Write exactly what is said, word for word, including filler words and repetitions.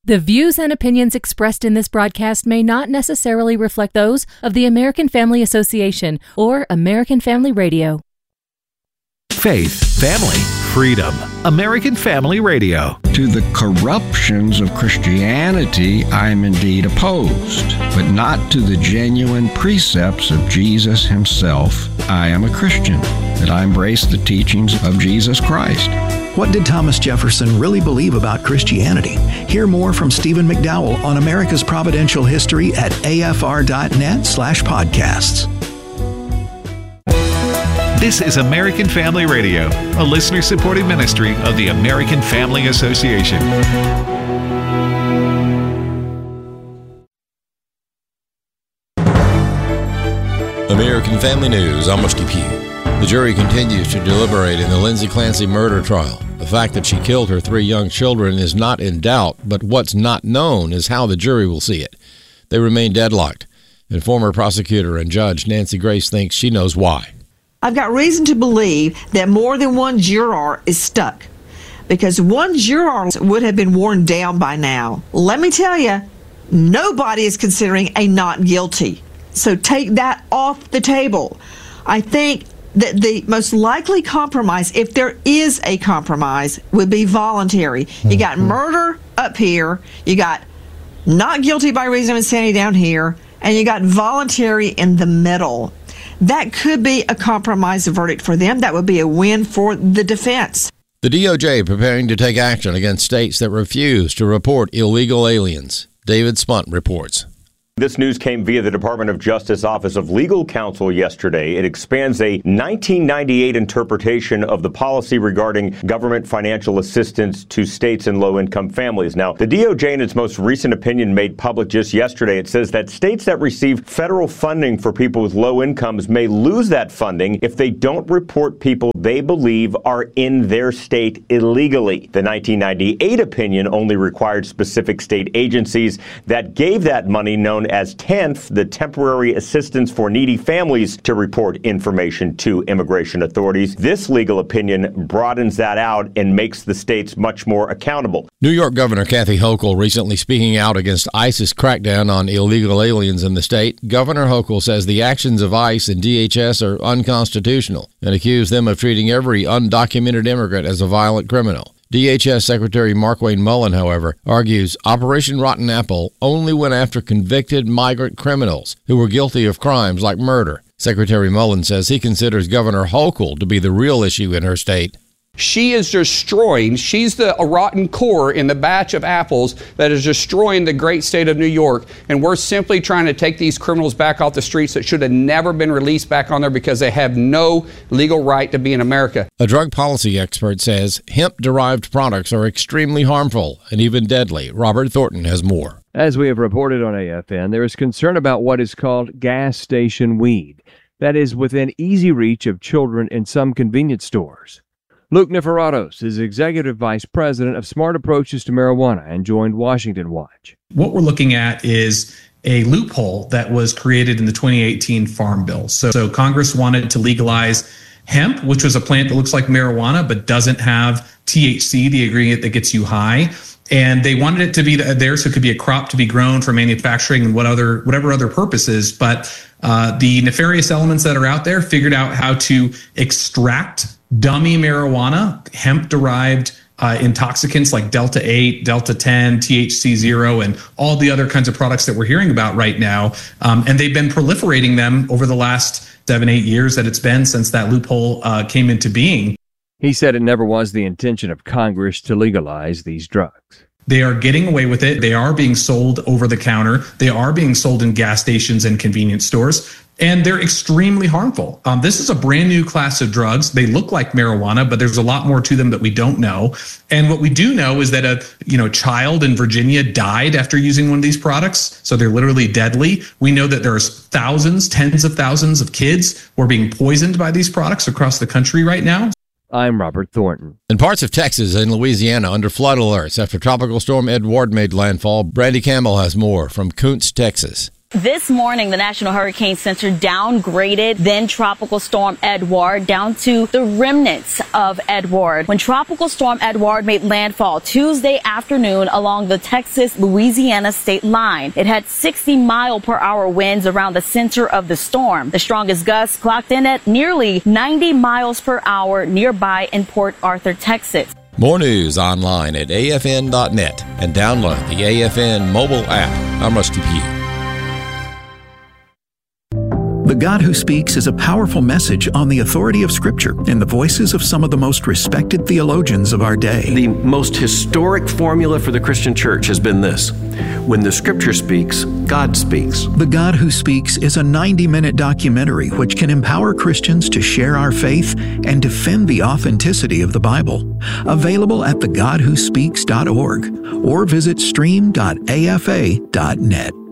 The views and opinions expressed in this broadcast may not necessarily reflect those of the American Family Association or American Family Radio. Faith, family, freedom. American Family Radio. To the corruptions of Christianity, I am indeed opposed, but not to the genuine precepts of Jesus himself. I am a Christian, that I embrace the teachings of Jesus Christ. What did Thomas Jefferson really believe about Christianity? Hear more from Stephen McDowell on America's Providential History at afr.net slash podcasts. This is American Family Radio, a listener-supported ministry of the American Family Association. American Family News, I'm Rusty Pugh. The jury continues to deliberate in the Lindsay Clancy murder trial. The fact that she killed her three young children is not in doubt, but what's not known is how the jury will see it. They remain deadlocked, and former prosecutor and judge Nancy Grace thinks she knows why. I've got reason to believe that more than one juror is stuck, because one juror would have been worn down by now. Let me tell you, nobody is considering a not guilty. So take that off the table. I think that the most likely compromise, if there is a compromise, would be voluntary. You got murder up here, you got not guilty by reason of insanity down here, and you got voluntary in the middle. That could be a compromise verdict for them. That would be a win for the defense. The D O J preparing to take action against states that refuse to report illegal aliens. David Spunt reports. This news came via the Department of Justice Office of Legal Counsel yesterday. It expands a nineteen ninety-eight interpretation of the policy regarding government financial assistance to states and low-income families. Now, the D O J, in its most recent opinion made public just yesterday, it says that states that receive federal funding for people with low incomes may lose that funding if they don't report people they believe are in their state illegally. The nineteen ninety-eight opinion only required specific state agencies that gave that money, known as TENF, the Temporary Assistance for Needy Families, to report information to immigration authorities. This legal opinion broadens that out and makes the states much more accountable. New York Governor Kathy Hochul recently speaking out against ICE's crackdown on illegal aliens in the state. Governor Hochul says the actions of ICE and D H S are unconstitutional and accused them of treating every undocumented immigrant as a violent criminal. D H S Secretary Markwayne Mullin, however, argues Operation Rotten Apple only went after convicted migrant criminals who were guilty of crimes like murder. Secretary Mullin says he considers Governor Hochul to be the real issue in her state. She is destroying, she's the a rotten core in the batch of apples that is destroying the great state of New York. And we're simply trying to take these criminals back off the streets that should have never been released back on there because they have no legal right to be in America. A drug policy expert says hemp-derived products are extremely harmful and even deadly. Robert Thornton has more. As we have reported on A F N, there is concern about what is called gas station weed. That is within easy reach of children in some convenience stores. Luke Neferatos is Executive Vice President of Smart Approaches to Marijuana and joined Washington Watch. What we're looking at is a loophole that was created in the twenty eighteen Farm Bill. So, so Congress wanted to legalize hemp, which was a plant that looks like marijuana but doesn't have T H C, the ingredient that gets you high. And they wanted it to be there so it could be a crop to be grown for manufacturing and what other, whatever other purposes. But uh, the nefarious elements that are out there figured out how to extract dummy marijuana, hemp-derived uh, intoxicants like Delta eight, Delta ten, T H C zero, and all the other kinds of products that we're hearing about right now. Um, and they've been proliferating them over the last seven, eight years that it's been since that loophole uh, came into being. He said it never was the intention of Congress to legalize these drugs. They are getting away with it. They are being sold over the counter. They are being sold in gas stations and convenience stores. And they're extremely harmful. Um, this is a brand new class of drugs. They look like marijuana, but there's a lot more to them that we don't know. And what we do know is that a you know child in Virginia died after using one of these products. So they're literally deadly. We know that there's thousands, tens of thousands of kids who are being poisoned by these products across the country right now. I'm Robert Thornton. In parts of Texas and Louisiana under flood alerts after Tropical Storm Edward made landfall, Brandy Campbell has more from Kuntz, Texas. This morning, the National Hurricane Center downgraded then Tropical Storm Edouard down to the remnants of Edward. When Tropical Storm Edouard made landfall Tuesday afternoon along the Texas-Louisiana state line, it had sixty mile per hour winds around the center of the storm. The strongest gusts clocked in at nearly ninety miles per hour nearby in Port Arthur, Texas. More news online at A F N dot net and download the A F N mobile app. I'm Rusty Pugh. The God Who Speaks is a powerful message on the authority of Scripture in the voices of some of the most respected theologians of our day. The most historic formula for the Christian church has been this: when the Scripture speaks, God speaks. The God Who Speaks is a ninety-minute documentary which can empower Christians to share our faith and defend the authenticity of the Bible. Available at the god who speaks dot org or visit stream dot A F A dot net.